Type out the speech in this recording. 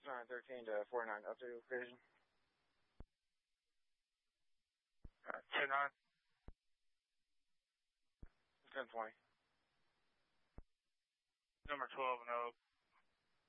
913 to 49, update location. 10-9. 1020. Number 12 and 0.